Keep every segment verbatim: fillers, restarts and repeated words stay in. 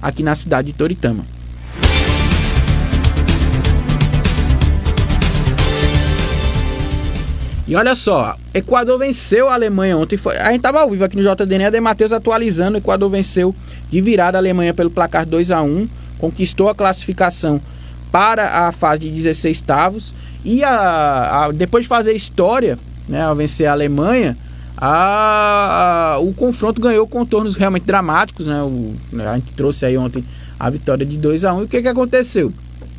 aqui na cidade de Toritama. E olha só, Equador venceu a Alemanha ontem. Foi, a gente estava ao vivo aqui no J D N, a de Matheus atualizando. O Equador venceu de virada a Alemanha pelo placar dois a um. Conquistou a classificação para a fase de dezesseis-avos. E a, a, depois de fazer história, né, ao vencer a Alemanha, a, a, o confronto ganhou contornos realmente dramáticos. Né, o, a gente trouxe aí ontem a vitória de dois a um. E o que, que aconteceu?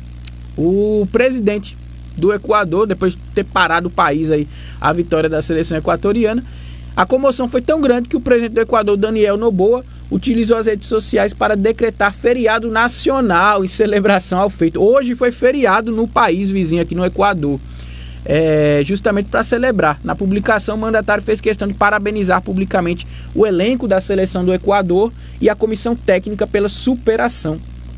O presidente do Equador, depois de ter parado o país aí, a vitória da seleção equatoriana, a comoção foi tão grande que o presidente do Equador, Daniel Noboa, utilizou as redes sociais para decretar feriado nacional em celebração ao feito. Hoje foi feriado no país vizinho aqui no Equador, é, justamente para celebrar. Na publicação, o mandatário fez questão de parabenizar publicamente o elenco da seleção do Equador e a comissão técnica pela superação.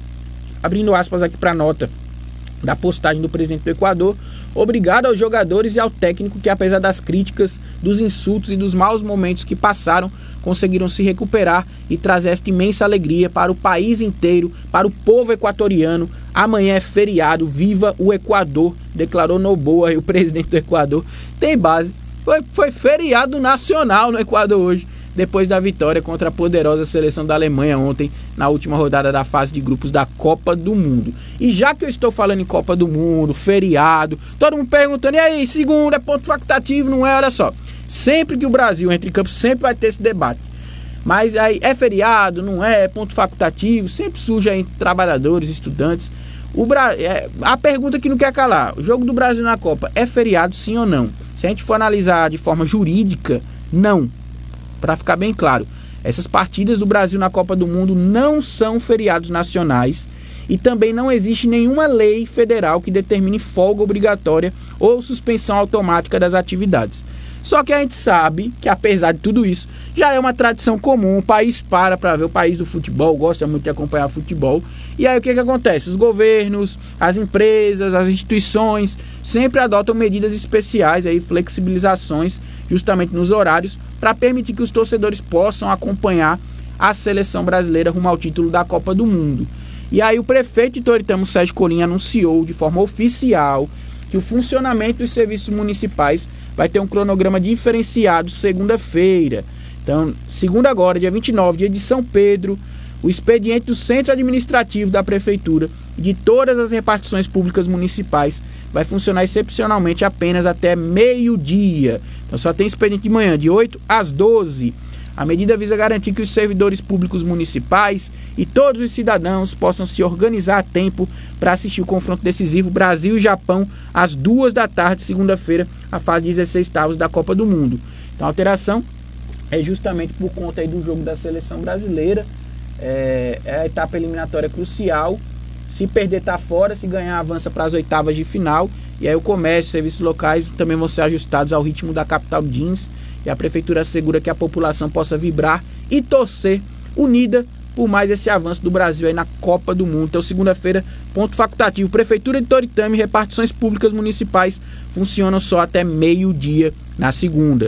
Abrindo aspas aqui para a nota da postagem do presidente do Equador: obrigado aos jogadores e ao técnico que, apesar das críticas, dos insultos e dos maus momentos que passaram, conseguiram se recuperar e trazer esta imensa alegria para o país inteiro, para o povo equatoriano. Amanhã é feriado, viva o Equador, declarou Noboa, e o presidente do Equador tem base. Foi, foi feriado nacional no Equador hoje, depois da vitória contra a poderosa seleção da Alemanha ontem, na última rodada da fase de grupos da Copa do Mundo. E já que eu estou falando em Copa do Mundo, feriado, todo mundo perguntando, e aí, segunda é ponto facultativo, não é? Olha só, sempre que o Brasil entra em campo, sempre vai ter esse debate. Mas aí, é feriado, não é? É ponto facultativo, sempre surge aí trabalhadores, estudantes. O Bra... é, a pergunta que não quer calar: o jogo do Brasil na Copa é feriado, sim ou não? Se a gente for analisar de forma jurídica, não. Para ficar bem claro, essas partidas do Brasil na Copa do Mundo não são feriados nacionais e também não existe nenhuma lei federal que determine folga obrigatória ou suspensão automática das atividades. Só que a gente sabe que, apesar de tudo isso, já é uma tradição comum. O país para para ver, o país do futebol gosta muito de acompanhar futebol. E aí o que, que acontece? Os governos, as empresas, as instituições sempre adotam medidas especiais, aí, flexibilizações justamente nos horários, para permitir que os torcedores possam acompanhar a seleção brasileira rumo ao título da Copa do Mundo. E aí o prefeito de Toritama, Sérgio Colim, anunciou de forma oficial que o funcionamento dos serviços municipais vai ter um cronograma diferenciado segunda-feira. Então, segunda agora, dia vinte e nove, dia de São Pedro, o expediente do Centro Administrativo da Prefeitura e de todas as repartições públicas municipais vai funcionar excepcionalmente apenas até meio-dia. Então só tem expediente de manhã, de oito às doze. A medida visa garantir que os servidores públicos municipais e todos os cidadãos possam se organizar a tempo para assistir o confronto decisivo Brasil e Japão às duas da tarde, segunda-feira, a fase dezesseis-avos da Copa do Mundo. Então a alteração é justamente por conta aí do jogo da seleção brasileira. É, é a etapa eliminatória crucial. Se perder, tá fora. Se ganhar, avança para as oitavas de final. E aí o comércio, serviços locais também vão ser ajustados ao ritmo da capital jeans. E a prefeitura assegura que a população possa vibrar e torcer unida por mais esse avanço do Brasil aí na Copa do Mundo. Então, segunda-feira, ponto facultativo. Prefeitura de Toritama e repartições públicas municipais funcionam só até meio-dia na segunda.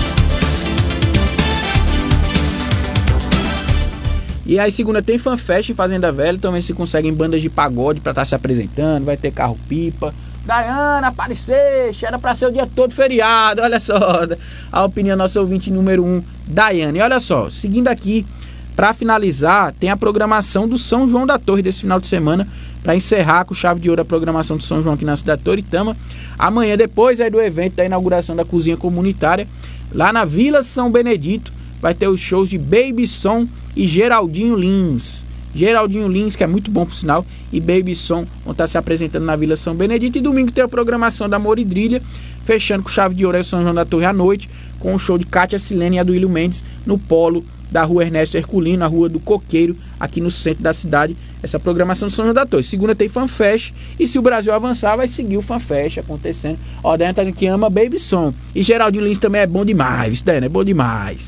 E aí, segunda, tem fanfest em Fazenda Velha. Também se conseguem bandas de pagode para estar se apresentando. Vai ter carro-pipa. Daiane, aparecer, era para ser o dia todo feriado. Olha só, a opinião do nosso ouvinte número um, Daiane. Olha só, seguindo aqui, para finalizar, tem a programação do São João da Torre desse final de semana, para encerrar com chave de ouro a programação do São João aqui na cidade de Toritama. Amanhã, depois aí do evento da inauguração da cozinha comunitária, lá na Vila São Benedito, vai ter os shows de Baby Som e Geraldinho Lins. Geraldinho Lins, que é muito bom por sinal, e Baby Som vão estar se apresentando na Vila São Benedito. E domingo tem a programação da Moridrilha, fechando com chave de ouro aí o São João da Torre à noite, com o show de Kátia Silene e Aduílio Mendes no polo da rua Ernesto Herculino, na rua do Coqueiro, aqui no centro da cidade. Essa programação do São João da Torre. Segunda tem fanfest, e se o Brasil avançar, vai seguir o fanfest acontecendo. Ó, Daiane tá dizendo que ama Baby Som. E Geraldinho Lins também é bom demais, Daiane, é bom demais.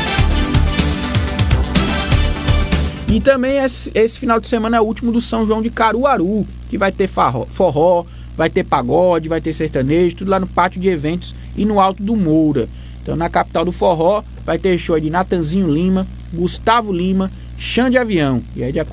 E também esse, esse final de semana é o último do São João de Caruaru, que vai ter forró, forró, vai ter pagode, vai ter sertanejo, tudo lá no pátio de eventos e no Alto do Moura. Então, na capital do forró, vai ter show de Natanzinho Lima, Gustavo Lima, Xande Avião. E aí, de